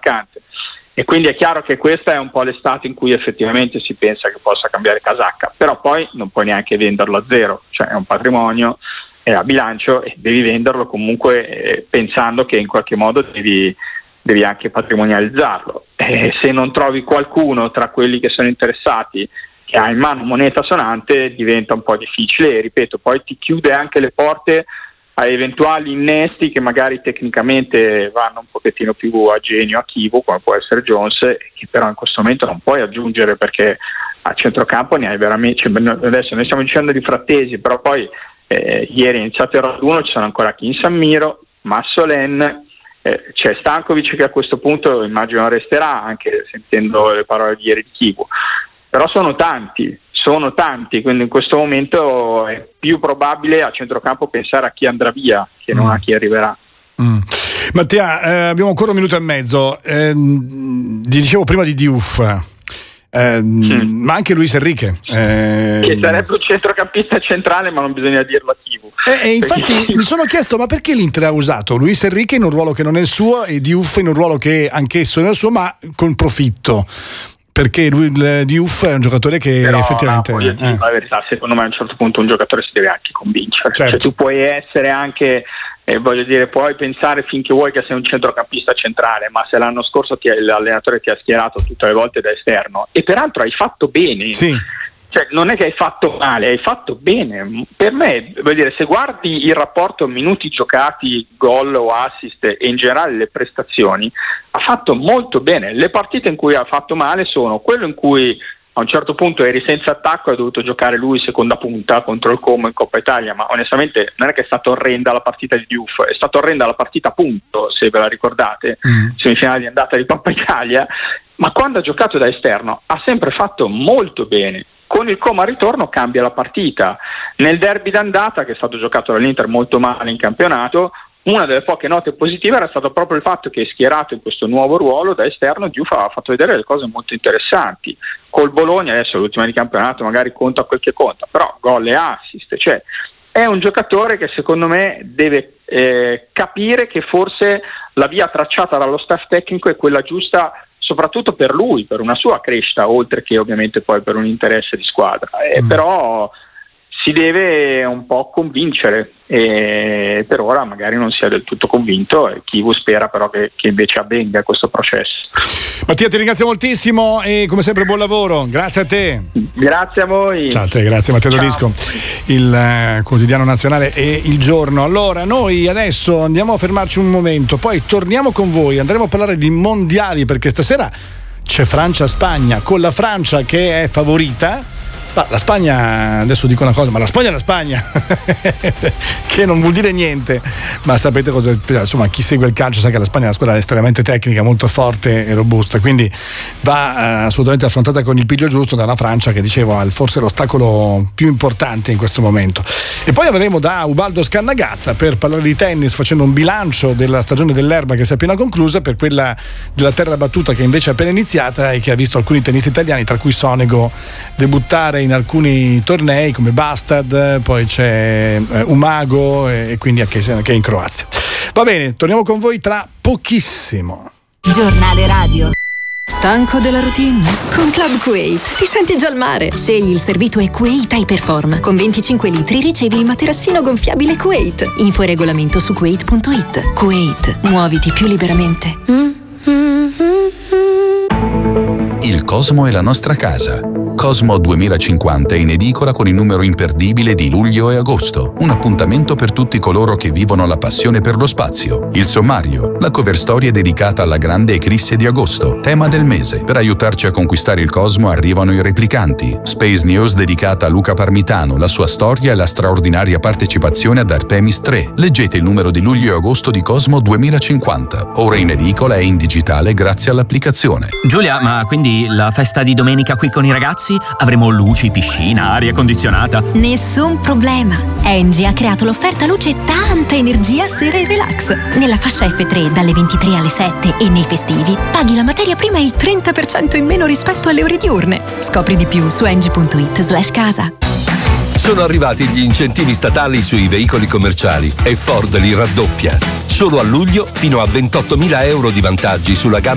attaccante. E quindi è chiaro che questa è un po' l'estate in cui effettivamente si pensa che possa cambiare casacca, però poi non puoi neanche venderlo a zero, cioè è un patrimonio, è a bilancio e devi venderlo comunque pensando che in qualche modo devi anche patrimonializzarlo. Se non trovi qualcuno tra quelli che sono interessati che ha in mano moneta sonante, diventa un po' difficile e ripeto, poi ti chiude anche le porte a eventuali innesti che magari tecnicamente vanno un pochettino più a genio, a chivo, come può essere Jones, che però in questo momento non puoi aggiungere perché a centrocampo ne hai veramente, adesso noi stiamo dicendo di Frattesi, però poi ieri è iniziato il raduno, ci sono ancora Kin Samiro, Massolen, c'è Stankovic che a questo punto immagino resterà, anche sentendo le parole di ieri di Chivu, però sono tanti, quindi in questo momento è più probabile a centrocampo pensare a chi andrà via che non a chi arriverà. Mattia, abbiamo ancora un minuto e mezzo. Dicevo prima di Diouf, ma anche Luis Enrique, che sarebbe un centrocampista centrale, ma non bisogna dirlo a Chivu. E infatti mi sono chiesto, ma perché l'Inter ha usato Luis Enrique in un ruolo che non è il suo e Diouf in un ruolo che anch'esso non è il suo, ma con profitto? Perché il Diouf è un giocatore che però, effettivamente la verità, secondo me a un certo punto un giocatore si deve anche convincere, certo. Cioè, tu puoi essere anche puoi pensare finché vuoi che sei un centrocampista centrale, ma se l'anno scorso l'allenatore ti ha schierato tutte le volte da esterno e peraltro hai fatto bene, sì. Cioè, non è che hai fatto male, hai fatto bene. Per me, se guardi il rapporto minuti giocati, gol o assist e in generale le prestazioni, ha fatto molto bene. Le partite in cui ha fatto male sono quello in cui a un certo punto eri senza attacco e ha dovuto giocare lui seconda punta contro il Como in Coppa Italia, ma onestamente non è che è stata orrenda la partita di Diouf, è stata orrenda la partita punto, se ve la ricordate, semifinale di andata di Coppa Italia, ma quando ha giocato da esterno ha sempre fatto molto bene. Con il Como al ritorno cambia la partita. Nel derby d'andata, che è stato giocato dall'Inter molto male in campionato, una delle poche note positive era stato proprio il fatto che schierato in questo nuovo ruolo da esterno Diouf ha fatto vedere delle cose molto interessanti. Col Bologna, adesso l'ultima di campionato magari conta quel che conta, però gol e assist, cioè è un giocatore che secondo me deve capire che forse la via tracciata dallo staff tecnico è quella giusta, soprattutto per lui, per una sua crescita, oltre che ovviamente poi per un interesse di squadra. Però si deve un po' convincere e per ora magari non sia del tutto convinto e Chivu spera però che invece avvenga questo processo. Mattia, ti ringrazio moltissimo e come sempre buon lavoro, grazie a te. Grazie a voi. Ciao a te, grazie Matteo Todisco, il quotidiano nazionale e Il Giorno. Allora noi adesso andiamo a fermarci un momento, poi torniamo con voi, andremo a parlare di mondiali perché stasera c'è Francia-Spagna, con la Francia che è favorita. La Spagna, adesso dico una cosa, ma la Spagna è la Spagna che non vuol dire niente, ma sapete cosa, insomma chi segue il calcio sa che la Spagna è una squadra estremamente tecnica, molto forte e robusta, quindi va assolutamente affrontata con il piglio giusto da una Francia che dicevo ha forse l'ostacolo più importante in questo momento. E poi avremo da Ubaldo Scannagata per parlare di tennis, facendo un bilancio della stagione dell'erba che si è appena conclusa, per quella della terra battuta che invece è appena iniziata e che ha visto alcuni tennisti italiani, tra cui Sonego, debuttare in alcuni tornei come Bastad, poi c'è Umago e quindi anche in Croazia. Va bene, torniamo con voi tra pochissimo. Giornale radio. Stanco della routine? Con Club Kuwait ti senti già al mare. Scegli il servito Kuwait Hyperform. Con 25 litri ricevi il materassino gonfiabile Kuwait. Info e regolamento su kuwait.it. Kuwait, muoviti più liberamente. Il Cosmo è la nostra casa. Cosmo 2050 è in edicola con il numero imperdibile di luglio e agosto. Un appuntamento per tutti coloro che vivono la passione per lo spazio. Il sommario, la cover story è dedicata alla grande eclisse di agosto, tema del mese. Per aiutarci a conquistare il Cosmo arrivano i replicanti. Space News dedicata a Luca Parmitano, la sua storia e la straordinaria partecipazione ad Artemis 3. Leggete il numero di luglio e agosto di Cosmo 2050. Ora in edicola e in digitale grazie all'applicazione. Giulia, ma quindi la festa di domenica qui con i ragazzi? Avremo luci, piscina, aria condizionata? Nessun problema. Engie ha creato l'offerta luce tanta energia sera e relax. Nella fascia F3 dalle 23 alle 7 e nei festivi paghi la materia prima il 30% in meno rispetto alle ore diurne. Scopri di più su engie.it/casa. Sono arrivati gli incentivi statali sui veicoli commerciali e Ford li raddoppia. Solo a luglio fino a 28.000 euro di vantaggi sulla gamma